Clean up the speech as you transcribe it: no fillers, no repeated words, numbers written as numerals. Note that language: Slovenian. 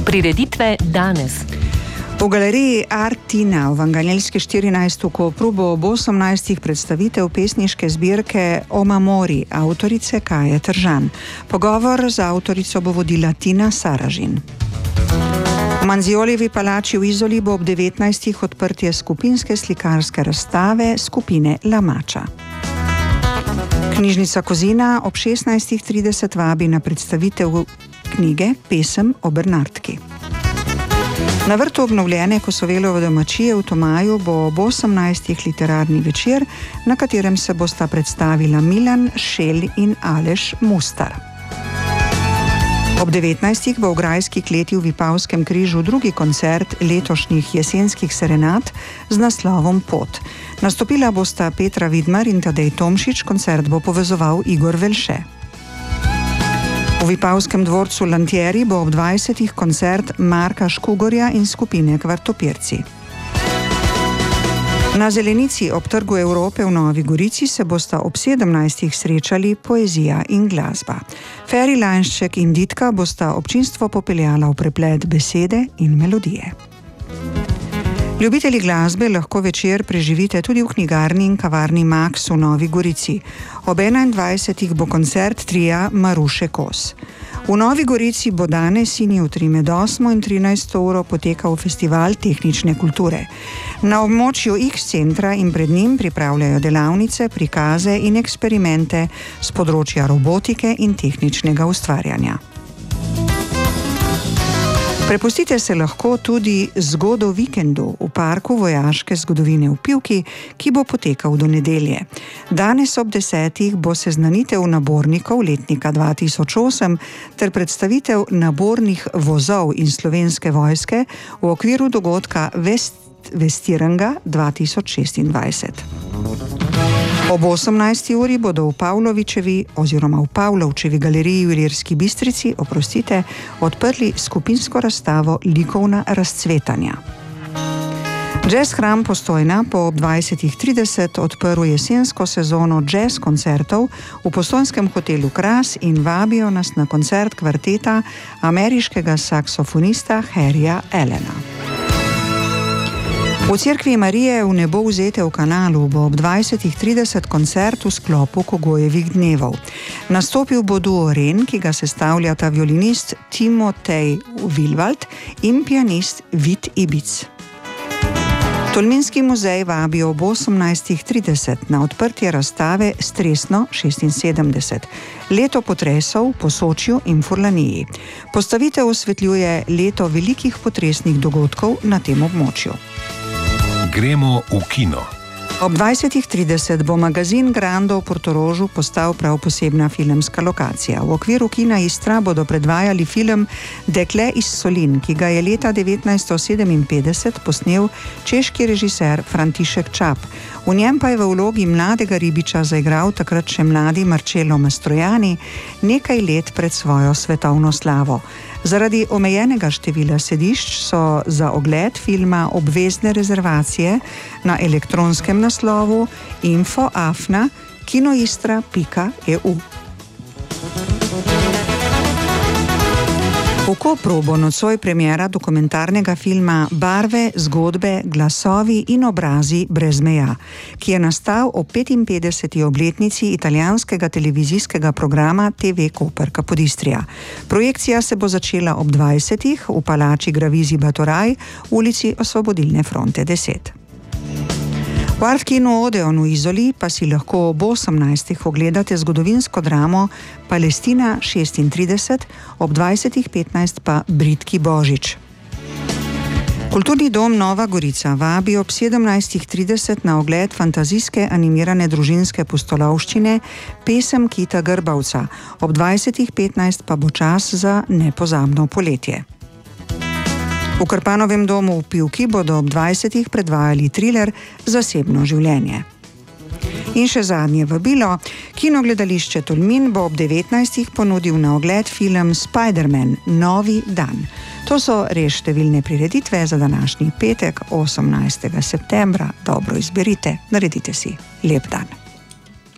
Prireditve danes. V galeriji Artina v Angelski 14 v Kopru bo ob 18. predstavitev pesniške zbirke Oma Mori, avtorice Kaje Tržan. Pogovor z avtorico bo vodila Tina Saražin. V Manzioljevi palači v Izoli bo ob 19. odprtje skupinske slikarske razstave skupine La Mača. Knjižnica Kozina ob 16.30 vabi na predstavitev knjige Pesem o Bernardki. Na vrtu obnovljene Kosovelove domačije v Tomaju bo ob 18. literarni večer, na katerem se bosta predstavila Milan Šel in Aleš Mustar. Ob 19. bo v Grajski kleti v Vipavskem križu drugi koncert letošnjih jesenskih serenad z naslovom Pot. Nastopila bosta Petra Vidmar in Tadej Tomšič, koncert bo povezoval Igor Velše. V Vipavskem dvorcu Lantieri bo ob 20. koncert Marka Škugorja in skupine Kvartopirci. Na zelenici ob Trgu Evrope v Novi Gorici se bosta ob 17. srečali poezija in glasba. Feri Lanšček in Ditka bosta občinstvo popeljala v preplet besede in melodije. Ljubitelji glasbe lahko večer preživite tudi v knjigarni in kavarni Max v Novi Gorici. Ob 21. bo koncert tria Maruše Kos. V Novi Gorici bo danes in jutri med 8. in 13. uro potekal festival tehnične kulture. Na območju X-centra in pred njim pripravljajo delavnice, prikaze in eksperimente z področja robotike in tehničnega ustvarjanja. Prepustite se lahko tudi zgodo vikendu v parku vojaške zgodovine v Pivki, ki bo potekal do nedelje. Danes ob 10. bo seznanitev nabornikov letnika 2008 ter predstavitev nabornih vozov in Slovenske vojske v okviru dogodka Vestiranga 2026. Ob 18. uri bodo v Pavlovčevi galeriji v Ilirski Bistrici, odprli skupinsko razstavo Likovna razcvetanja. Jazz Hram Postojna bo ob 20.30 odprl jesensko sezono jazz koncertov v postojnskem hotelu Kras in vabijo nas na koncert kvarteta ameriškega saksofonista Harryja Allena. V Cerkvi Marije v nebo vzete v Kanalu bo ob 20.30 koncert v sklopu Kogojevih dnevov. Nastopil bo duo Ren, ki ga sestavljata violinist Timotej Vilvald in pianist Vid Ibic. Tolminski muzej vabi ob 18.30 na odprtje razstave Stresno 76. Leto potresov po Sočju in Furlaniji. Postavitev osvetljuje leto velikih potresnih dogodkov na tem območju. Gremo v kino. Ob 20.30 bo magazin Grando v Portorožu postal prav posebna filmska lokacija. V okviru kina Istra bodo predvajali film Dekle iz Solin, ki ga je leta 1957 posnel češki režiser František Čap. V njem pa je v vlogi mladega ribiča zaigral takrat še mladi Marcello Mastrojani nekaj let pred svojo svetovno slavo. Zaradi omejenega števila sedišč so za ogled filma obvezne rezervacije na elektronskem naslovu info@kinoistra.eu. V Kopru bo nocoj premiera dokumentarnega filma Barve, zgodbe, glasovi in obrazi brez meja, ki je nastal ob 55. obletnici italijanskega televizijskega programa TV Koper Capodistria. Projekcija se bo začela ob 20. v palači Gravisi Batoraj, ulici Osvobodilne fronte 10. V Art Kinu Odeon v Izoli pa si lahko ob 18. ogledate zgodovinsko dramo Palestina 36, ob 20.15 pa Britki Božič. Kulturni dom Nova Gorica vabi ob 17.30 na ogled fantazijske animirane družinske pustolovščine Pesem Kita Grbavca, ob 20.15 pa bo čas za nepozabno poletje. V Krpanovem domu v Pivki bodo ob 20. predvajali triler Zasebno življenje. In še zadnje vabilo, kinogledališče Tolmin bo ob 19. ponudil na ogled film Spider-Man Novi dan. To so res številne prireditve za današnji petek, 18. septembra. Dobro izberite, naredite si lep dan.